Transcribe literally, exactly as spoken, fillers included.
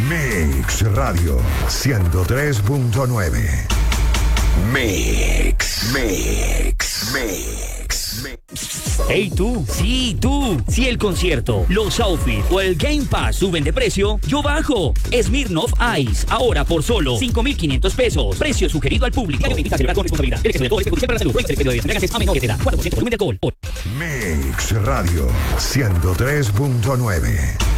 Mix Radio ciento tres punto nueve. Mix, Mix, Mix, Mix. Hey tú, sí tú, si el concierto, los outfits o el Game Pass suben de precio, yo bajo. Smirnoff Ice, ahora por solo cinco mil quinientos pesos. Precio sugerido al público. Invita a celebrar con responsabilidad. El exceso de alcohol es perjudicial para la salud. Prohíbe el exceso de bebidas a menores de edad. cuatro por ciento volumen de alcohol. Mix Radio ciento tres punto nueve.